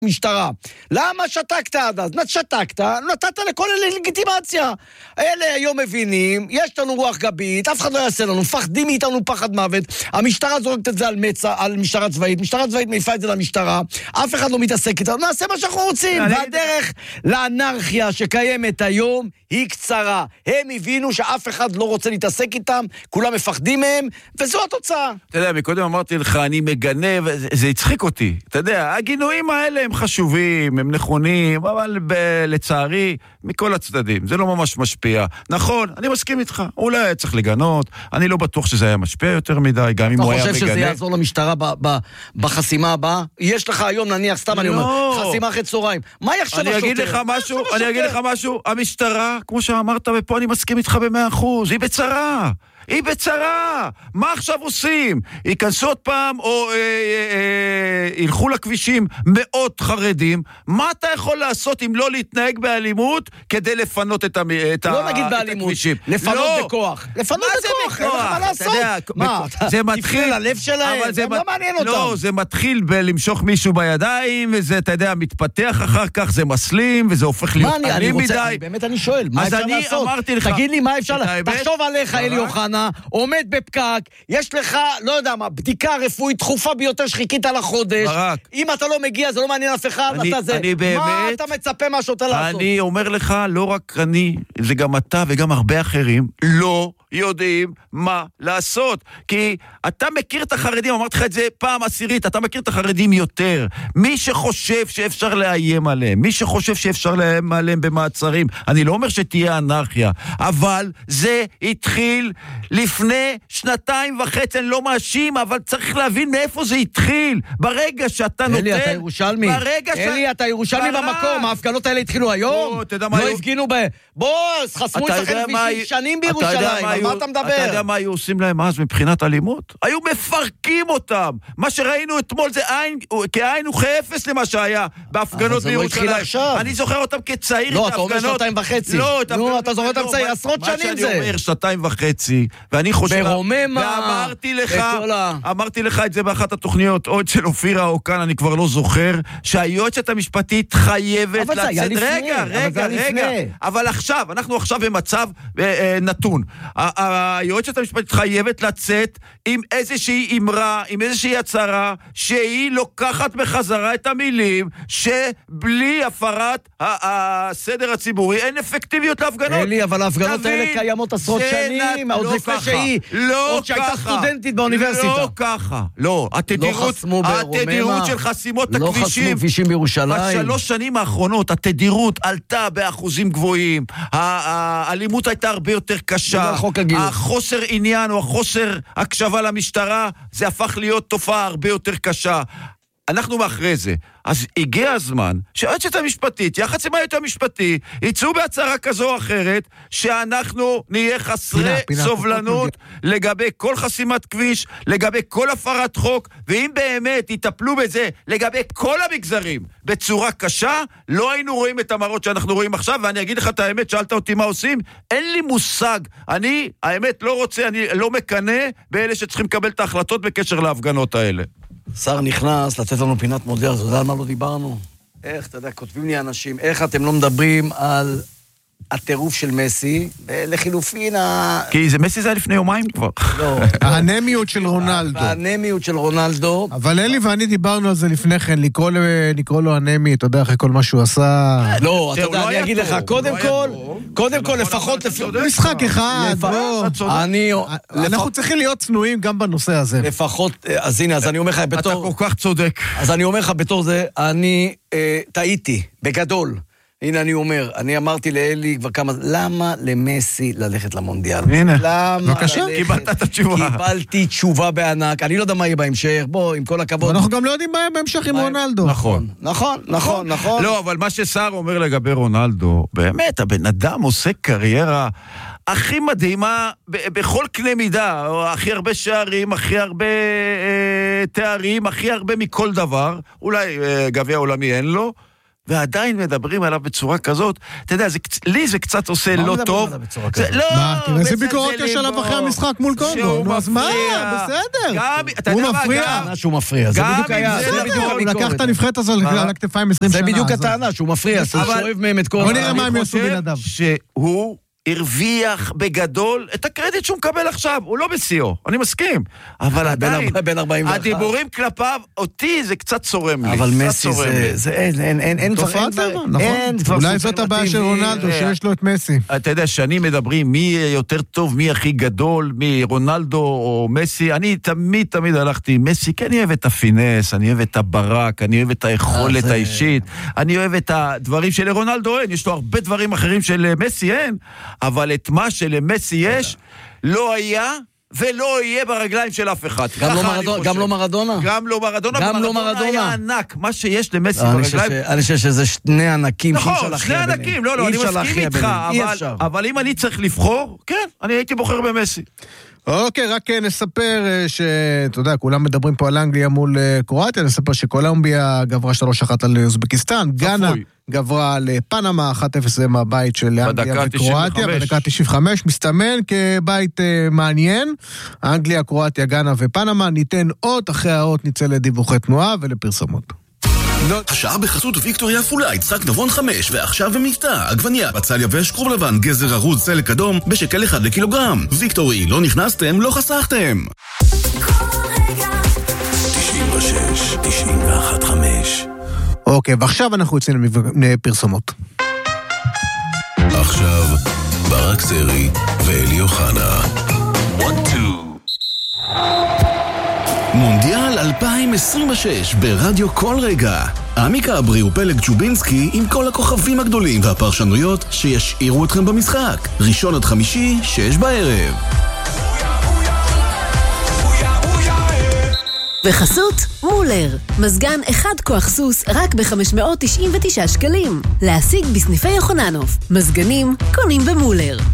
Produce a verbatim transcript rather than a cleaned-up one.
משטרה. למה שתקת עד אז? שתקת, נתת לכל אלה לגיטימציה. אלה היום מבינים, יש לנו רוח גבית, אף אחד לא יעשה לנו, מפחדים מאיתנו פחד מוות, המשטרה זורקת את זה על מצע, על משטרה צבאית, משטרה צבאית מעיפה את זה למשטרה, אף אחד לא מתעסק איתנו, נעשה מה שאנחנו רוצים, והדרך לאנרכיה שקיימת היום היא קצרה. הם הבינו שאף אחד לא רוצה להתעסק איתם, כולם מפחדים מהם, וזו התוצאה. אתה יודע, מקודם אמרתי לך, אני מגנה, זה הצחיק אותי. אתה יודע, הגינויים האלה הם חשובים, הם נכונים, אבל ב- לצערי, מכל הצדדים, זה לא ממש משפיע. נכון, אני מסכים איתך, אולי צריך לגנות, אני לא בטוח שזה היה משפיע יותר מדי, גם אם הוא היה מגנה. אתה חושב שזה יעזור למשטרה ב- ב- בחסימה הבאה? יש לך היום, נניח, סתם אני אומר, חסימה אחרי צהריים. מה יחשב השוטר? אני אגיד לך משהו, אני אגיד לך משהו, המשטרה, כמו שאמרת, ופה אני מסכים איתך במאה אחוז, היא בצרה. היא בצרה, מה עכשיו עושים? ייכנסו עוד פעם או אה, אה, אה, ילכו לכבישים מאות חרדים, מה אתה יכול לעשות אם לא להתנהג באלימות כדי לפנות את, המ... את, לא ה... נגיד את באלימות, הכבישים? לפנות לא. בכוח. לפנות בכוח, אין לך מה לעשות. יודע, מה, זה מתחיל ללב שלהם, זה לא מעניין אותם. לא, זה מתחיל בלמשוך מישהו בידיים, וזה, אתה יודע, מתפתח אחר כך, זה מסלים, וזה הופך להיות אלים מדי. באמת אני שואל, מה אפשר לעשות? תגיד לי מה אפשר לעשות. תחשוב עליך, אלי אוחנה, עומד בפקק, יש לך, לא יודע מה, בדיקה רפואית דחופה ביותר שחיכית על החודש. ברק. אם אתה לא מגיע, זה לא מעניין אף אחד, אני, אתה זה. אני באמת, מה אתה מצפה מהשוטר לעשות? אני אומר לך, לא רק אני, זה גם אתה וגם הרבה אחרים, לא יודעים מה לעשות. כי אתה מכיר את החרדים, אמרתי לך את זה פעם עשירית, אתה מכיר את החרדים יותר. מי שחושב שאפשר לאיים עליהם, מי שחושב שאפשר לאיים עליהם במעצרים, אני לא אומר שתהיה אנרכיה, אבל זה התחיל לפני שנתיים וחצי, אני לא מאשים, אבל צריך להבין מאיפה זה התחיל. ברגע שאתה נותן... אלי, אתה ירושלמי. ברגע אלי, ש... אתה ירושלמי ברק. במקום. ההפגנות האלה התחילו היום. בוא, תדע מה לא היו... הפגינו ב... בוא, חסמו אצלכם כבישים שנים בירושלים. על מה אתה מדבר? אתה יודע מה היו עושים להם אז מבחינת אלימות? היו מפרקים אותם. מה שראינו אתמול זה עין, כעין וכאפס למה שהיה בהפגנות בירושלים. אני זוכר אותם כצעיר. לא, אתה אומר שנתיים וחצי. לא, אתה זוכר אותם צעיר, עשרות שנים זה. מה שאני אומר, שנתיים וחצי, ואני חושב... ברוממה. ואמרתי לך, אמרתי לך את זה באחת התוכניות, עוד של אופירה או כאן, אני כבר לא זוכר, שהיועצת המשפטית חייבת לצאת... רגע, רגע, רגע. אבל עכשיו, אנחנו עכשיו במצב נתון. היועצת המשפטית חייבת לצאת עם איזושהי אמרה, עם איזושהי הצהרה, שהיא לוקחת בחזרה את המילים, שבלי הפרת הסדר הציבורי, אין אפקטיביות להפגנות. אלי, אבל ההפגנות האלה קיימות עשרות שנים, עוד לפני שהיא, עוד שהייתה סטודנטית באוניברסיטה. לא ככה, לא. התדירות של חסימות הכבישים, לא חסמו כבישים בירושלים. בשלוש שנים האחרונות, התדירות עלתה באחוזים גבוהים, האלימות הייתה הרבה יותר קשה, החוסר עניין או החוסר הקשבה למשטרה, זה הפך להיות תופעה הרבה יותר קשה. אנחנו מאחרי זה. אז הגיע הזמן שהיועצת המשפטית, יחד עם היועץ המשפטי, יצאו בהצהרה כזו או אחרת, שאנחנו נהיה חסרי פינה, פינה, סובלנות פינה. לגבי כל חסימת כביש, לגבי כל הפרת חוק, ואם באמת יטפלו בזה לגבי כל המגזרים בצורה קשה, לא היינו רואים את המראות שאנחנו רואים עכשיו, ואני אגיד לך את האמת, שאלת אותי מה עושים, אין לי מושג. אני, האמת, לא רוצה, אני לא מקנה באלה שצריכים לקבל את ההחלטות בקשר להפגנות האלה. שר נכנס לתת לנו פינת מודיע, אתה יודע על מה לא דיברנו? איך, אתה יודע, כותבים לי אנשים, איך אתם לא מדברים על הטירוף של מסי, ולחילופין ה... כי זה מסי זה היה לפני יומיים כבר. לא. האנמיות של רונלדו. האנמיות של רונלדו. אבל אלי ואני דיברנו על זה לפני כן, לקרוא לו אנמי, אתה יודע, אחרי כל מה שהוא עשה... לא, אתה יודע, אני אגיד לך, קודם כל, קודם כל, לפחות... משחק אחד, בוא. אנחנו צריכים להיות צנועים גם בנושא הזה. לפחות, אז הנה, אז אני אומר לך, בתור... אתה כל כך צודק. אז אני אומר לך, בתור זה, אני טעיתי, בגדול. הנה אני אומר, אני אמרתי לאלי כבר כמה, למה למסי ללכת למונדיאל? הנה, למה בבקשה, קיבלת את התשובה. קיבלתי תשובה בענק, אני לא יודע מה יהיה בהמשך, בוא, עם כל הכבוד. אנחנו גם לא יודעים מה יהיה בהמשך עם רונלדו. נכון. נכון, נכון, נכון. לא, אבל מה ששר אומר לגבי רונלדו, באמת, הבן אדם עושה קריירה הכי מדהימה בכל קנה מידה, הכי הרבה שערים, הכי הרבה תארים, הכי הרבה מכל דבר, אולי גביע עולמי אין לו, ועדיין מדברים עליו בצורה כזאת, אתה יודע, לי זה קצת עושה לא טוב. מה, תראה איזה ביקורת יש עליו אחרי המשחק מול קונגו, נו אז מה, בסדר. הוא מפריע. שהוא מפריע, זה בדיוק היה. הוא לקח את הנבחרת הזו על הכתפיים עשרים שנה. זה בדיוק הטענה, שהוא מפריע, שהוא שואב מהם את כל... בוא נראה מה הם יעשו בלעדיו. שהוא הרוויח בגדול את הקרדיט שהוא מקבל עכשיו, הוא לא בסיו, אני מסכים, אבל עדיין, הדיבורים כלפיו, אותי זה קצת צורם לי. אבל מסי זה, אין תופעת טבע, נכון. אולי זאת הבעיה של רונלדו, שיש לו את מסי. אתה יודע, שאני מדברים מי יותר טוב, מי הכי גדול, מי רונלדו או מסי, אני תמיד תמיד הלכתי עם מסי, כי אני אוהב את הפינס, אני אוהב את הברק, אני אוהב את היכולת האישית, אני אוהב את הדברים של רונלדו אין, יש לו הרבה דברים אחרים של מסי אין, אבל את מה שלמסי יש, לא היה ולא יהיה ברגליים של אף אחד. גם לא מרדונה? גם לא מרדונה? גם לא מרדונה, גם לא מרדונה היה ענק. מה שיש למסי ברגליים... אני חושב שזה שני ענקים. נכון, שני ענקים, לא, לא, אני מסכים איתך, אבל אם אני צריך לבחור, כן, אני הייתי בוחר במסי. אוקיי, רק נספר שאתה יודע, כולם מדברים פה על אנגליה מול קרואטיה, נספר שקולומביה גברה שלוש אחת על אוזבקיסטן, גאנה גברה לפנמה אחת אפס מהבית של אנגליה וקרואטיה, בדקה תשעים וחמש, מסתמן כבית מעניין, אנגליה, קרואטיה, גאנה ופנמה, ניתן עוד, אחרי האות נצא לדיווחי תנועה ולפרסומות. השעה בחסות ויקטוריה פולה, יצחק נבון חמש, ועכשיו במבטא, עגבניה, בצל יבש, כרוב לבן, גזר ארוז, צלק אדום, בשקל אחד לקילוגרם. ויקטורי, לא נכנסתם, לא חסכתם. תשעים ושש, תשעים ואחת, חמש. אוקיי, ועכשיו אנחנו יוצאים לפרסומות. עכשיו, ברק סרי ואלי אוחנה. one, two. מונדיאל אלפיים עשרים ושש ברדיו כל רגע. עמיקה אברי ופלג צ'ובינסקי עם כל הכוכבים הגדולים והפרשנויות שישאירו אתכם במשחק. ראשון עד חמישי, שש בערב. וחסות מולר, מזגן אחד כוח סוס רק ב-חמש מאות תשעים ותשעה שקלים. להשיג בסניפי יוחננוף. מזגנים קונים במולר.